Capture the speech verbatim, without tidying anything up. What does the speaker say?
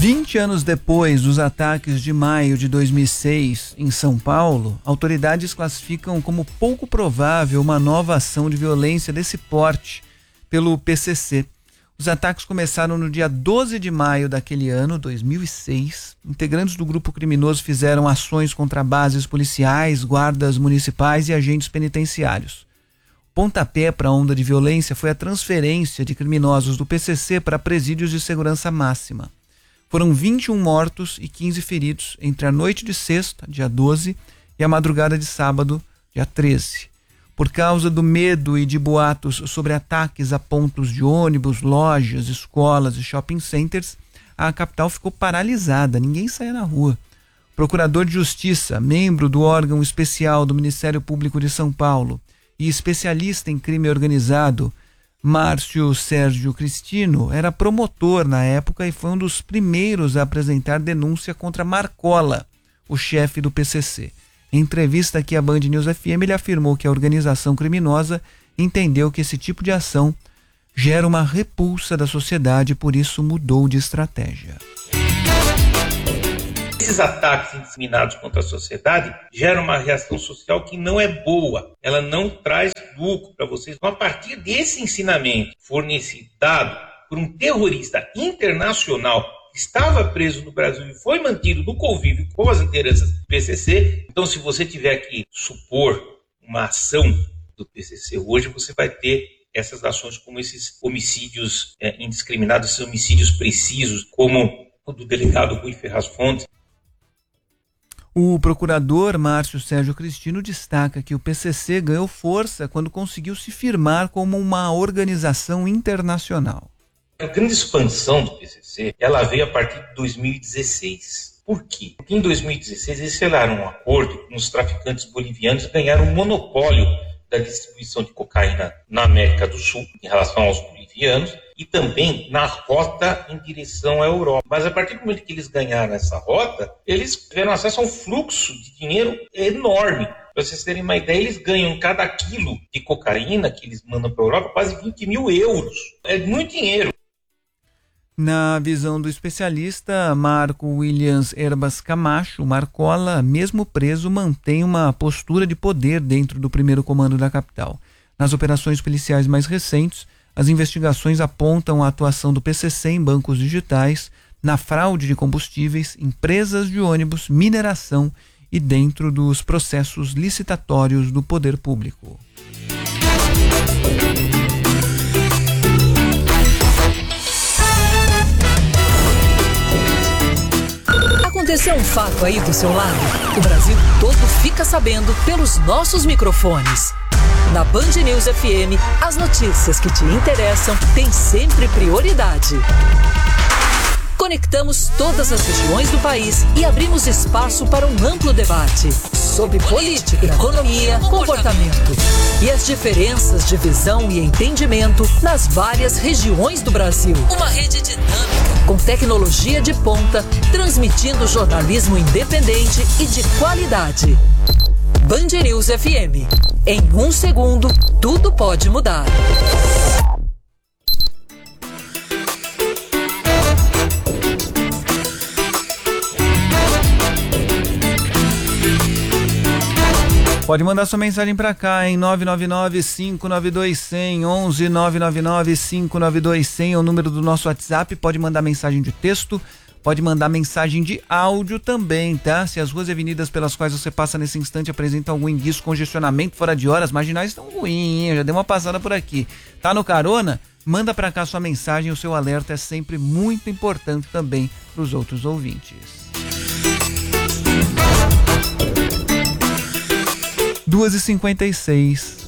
vinte anos depois dos ataques de maio de dois mil e seis em São Paulo, autoridades classificam como pouco provável uma nova ação de violência desse porte pelo P C C. Os ataques começaram no dia doze de maio daquele ano, dois mil e seis. Integrantes do grupo criminoso fizeram ações contra bases policiais, guardas municipais e agentes penitenciários. O pontapé para a onda de violência foi a transferência de criminosos do P C C para presídios de segurança máxima. Foram vinte e um mortos e quinze feridos entre a noite de sexta, dia doze, e a madrugada de sábado, dia treze. Por causa do medo e de boatos sobre ataques a pontos de ônibus, lojas, escolas e shopping centers, a capital ficou paralisada, ninguém saía na rua. O procurador de Justiça, membro do órgão especial do Ministério Público de São Paulo e especialista em crime organizado, Márcio Sérgio Cristino, era promotor na época e foi um dos primeiros a apresentar denúncia contra Marcola, o chefe do P C C. Em entrevista aqui à Band News F M, ele afirmou que a organização criminosa entendeu que esse tipo de ação gera uma repulsa da sociedade e por isso mudou de estratégia. Esses ataques indiscriminados contra a sociedade geram uma reação social que não é boa. Ela não traz lucro para vocês. Então, a partir desse ensinamento fornecido, dado por um terrorista internacional que estava preso no Brasil e foi mantido no convívio com as lideranças do P C C, então se você tiver que supor uma ação do P C C hoje, você vai ter essas ações como esses homicídios é, indiscriminados, esses homicídios precisos, como o do delegado Rui Ferraz Fontes. O procurador Márcio Sérgio Cristino destaca que o P C C ganhou força quando conseguiu se firmar como uma organização internacional. A grande expansão do P C C, ela veio a partir de dois mil e dezesseis. Por quê? Porque em dois mil e dezesseis eles selaram um acordo com os traficantes bolivianos que ganharam um monopólio da distribuição de cocaína na América do Sul, em relação aos bolivianos, e também na rota em direção à Europa. Mas a partir do momento que eles ganharam essa rota, eles tiveram acesso a um fluxo de dinheiro enorme. Para vocês terem uma ideia, eles ganham cada quilo de cocaína que eles mandam para a Europa quase vinte mil euros. É muito dinheiro. Na visão do especialista Marco Williams Herbas Camacho, Marcola, mesmo preso, mantém uma postura de poder dentro do primeiro comando da capital. Nas operações policiais mais recentes, as investigações apontam a atuação do P C C em bancos digitais, na fraude de combustíveis, empresas de ônibus, mineração e dentro dos processos licitatórios do poder público. Aconteceu um fato aí do seu lado? O Brasil todo fica sabendo pelos nossos microfones. Na Band News F M, as notícias que te interessam têm sempre prioridade. Conectamos todas as regiões do país e abrimos espaço para um amplo debate sobre política, economia, comportamento e as diferenças de visão e entendimento nas várias regiões do Brasil. Uma rede dinâmica, com tecnologia de ponta, transmitindo jornalismo independente e de qualidade. Band News F M. Em um segundo, tudo pode mudar. Pode mandar sua mensagem para cá em nove nove nove, cinco nove dois, zero zero, onze nove nove nove, cinco nove dois, zero zero é o número do nosso WhatsApp. Pode mandar mensagem de texto, pode mandar mensagem de áudio também, tá? Se as ruas e avenidas pelas quais você passa nesse instante apresentam algum indício, congestionamento fora de hora, as marginais estão ruins, hein? Eu já dei uma passada por aqui. Tá no carona? Manda para cá sua mensagem, o seu alerta é sempre muito importante também para os outros ouvintes. duas e cinquenta e seis.